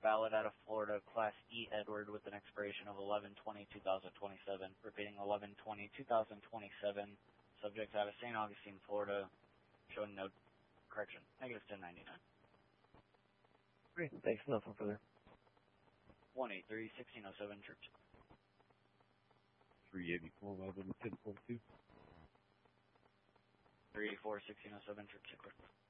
valid out of Florida, Class E Edward with an expiration of 11/20/2027. Repeating 11/20/2027. Subject out of St. Augustine, Florida, showing no correction. Negative 1099. Great, thanks. Nothing further. 183-1607 Church. 384, well, 1042. 384-1607 Church.